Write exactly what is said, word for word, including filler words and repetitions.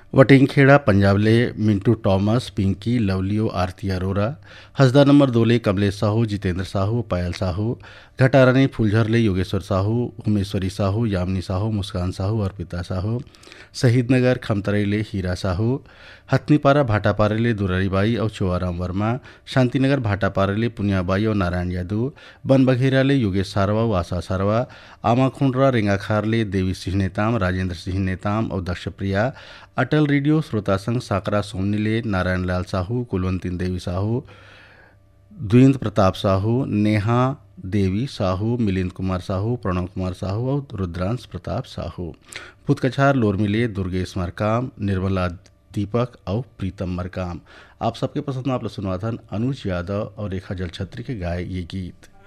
वटिंगखेड़ा पंजाब ले मिंटू टॉमस, पिंकी, लवलियो, आरती अरोरा। हसदा नंबर दो ले कमलेश साहू, जितेंद्र साहू, पायल साहू। घटारानी फुलझर ले योगेश्वर साहू, उमेश्वरी साहू, यामिनी साहू, मुस्कान साहू, अर्पिता साहू। शहीद नगर खमतरई ले हीरा साहू। हथनीपारा भाटापारा ले दुरारीबाई और चुआराम वर्मा। शांतिनगर भाटापारा ले पुनियाबाई और नारायण यादव। बन बघेरा ले योगेश सारवा और आशा सारवा। आमाखुंडरा रेंगाखार ले देवी सिंह नेताम, राजेंद्र सिंह नेताम और दक्ष प्रिया। अटल रेडियो श्रोता संघ साकरा सोमनी ले नारायण लाल साहू, कुलवंती देवी साहू, द्विंद्र प्रताप साहू, नेहा देवी साहू, मिलिंद कुमार साहू, प्रणव कुमार साहू और रुद्रांश प्रताप साहू। पुतकछार लोरमिले दुर्गेश मरकाम, निर्मला दीपक और प्रीतम मरकाम। आप सबके पसंद में आप लोग सुनवा था अनुज यादव और रेखा जलछत्री के गाए ये गीत।